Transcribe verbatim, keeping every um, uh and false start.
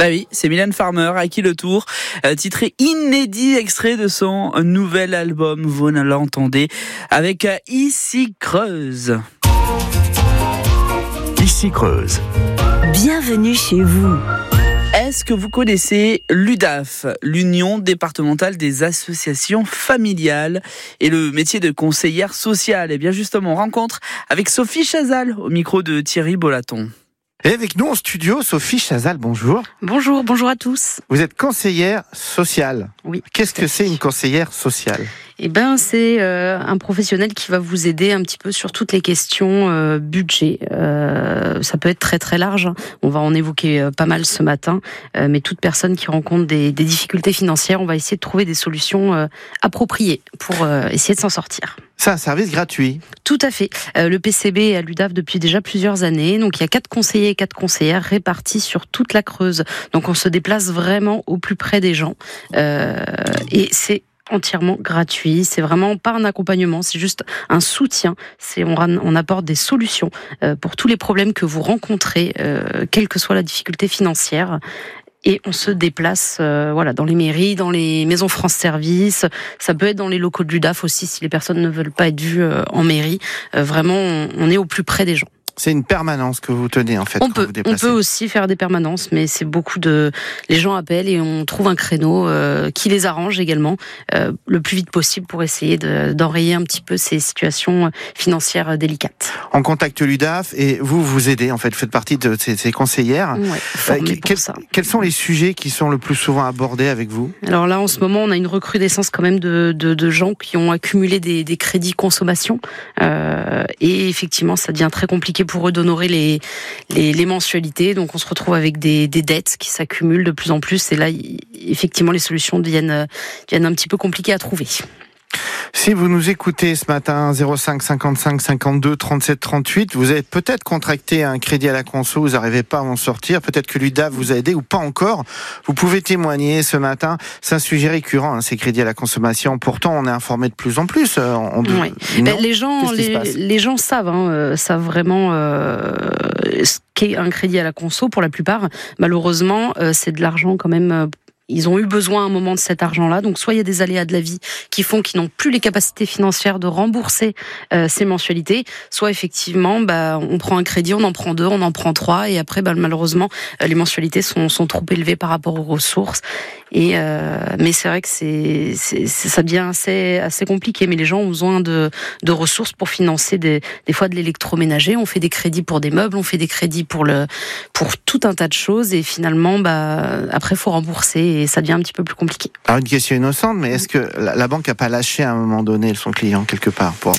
Bah oui, c'est Mylène Farmer à qui le tour, euh, titré inédit, extrait de son nouvel album, vous l'entendez, avec euh, Ici Creuse. Ici Creuse. Bienvenue chez vous. Est-ce que vous connaissez l'U D A F, l'Union départementale des associations familiales, et le métier de conseillère sociale? Eh bien justement, rencontre avec Sophie Chazal au micro de Thierry Bolaton. Et avec nous en studio, Sophie Chazal, bonjour. Bonjour, bonjour à tous. Vous êtes conseillère sociale. Oui. Qu'est-ce que c'est une conseillère sociale ? Eh ben, c'est euh, un professionnel qui va vous aider un petit peu sur toutes les questions euh, budget. Euh, ça peut être très très large. On va en évoquer euh, pas mal ce matin. Euh, mais toute personne qui rencontre des, des difficultés financières, on va essayer de trouver des solutions euh, appropriées pour euh, essayer de s'en sortir. C'est un service gratuit. Tout à fait. Euh, le P C B est à l'U D A F depuis déjà plusieurs années. Donc, il y a quatre conseillers et quatre conseillères répartis sur toute la Creuse. Donc, on se déplace vraiment au plus près des gens. Euh, et c'est entièrement gratuit. C'est vraiment pas un accompagnement, c'est juste un soutien. C'est on, on apporte des solutions euh, pour tous les problèmes que vous rencontrez, euh, quelle que soit la difficulté financière. Et on se déplace euh, voilà, dans les mairies, dans les maisons France Service. Ça peut être dans les locaux de l'U D A F aussi, si les personnes ne veulent pas être vues euh, en mairie. Euh, vraiment, on, on est au plus près des gens. C'est une permanence que vous tenez en fait. On quand peut, vous déplacez. on peut aussi faire des permanences, mais c'est beaucoup de. Les gens appellent et on trouve un créneau euh, qui les arrange également euh, le plus vite possible pour essayer de, d'enrayer un petit peu ces situations financières délicates. On contacte l'U D A F et vous vous aidez en fait. Vous faites partie de ces, ces conseillères. Ouais, formées euh, pour quels, ça. Quels sont les sujets qui sont le plus souvent abordés avec vous ? Alors là, en ce moment, on a une recrudescence quand même de, de, de gens qui ont accumulé des, des crédits consommation euh, et effectivement, ça devient très compliqué pour eux d'honorer les Les, les mensualités, donc on se retrouve avec des, des dettes qui s'accumulent de plus en plus, et là, effectivement, les solutions deviennent, deviennent un petit peu compliquées à trouver. Si vous nous écoutez ce matin, zéro cinq cinquante-cinq cinquante-deux trente-sept trente-huit, vous avez peut-être contracté un crédit à la conso, vous n'arrivez pas à en sortir, peut-être que l'U D A F vous a aidé ou pas encore. Vous pouvez témoigner ce matin, c'est un sujet récurrent, hein, ces crédits à la consommation. Pourtant, on est informé de plus en plus. Euh, on de... Oui. Ben, les gens, les, les gens savent, hein, euh, savent vraiment euh, ce qu'est un crédit à la conso pour la plupart. Malheureusement, euh, c'est de l'argent quand même. Euh, Ils ont eu besoin à un moment de cet argent-là. Donc, soit il y a des aléas de la vie qui font qu'ils n'ont plus les capacités financières de rembourser euh, ces mensualités. Soit, effectivement, bah, on prend un crédit, on en prend deux, on en prend trois. Et après, bah, malheureusement, euh, les mensualités sont, sont trop élevées par rapport aux ressources. Et, euh, mais c'est vrai que c'est, c'est, ça devient assez, assez compliqué. Mais les gens ont besoin de, de ressources pour financer des, des fois de l'électroménager. On fait des crédits pour des meubles, on fait des crédits pour, le, pour tout un tas de choses. Et finalement, bah, après, il faut rembourser. Et ça devient un petit peu plus compliqué. Alors une question innocente, mais est-ce que la, la banque n'a pas lâché à un moment donné son client quelque part pour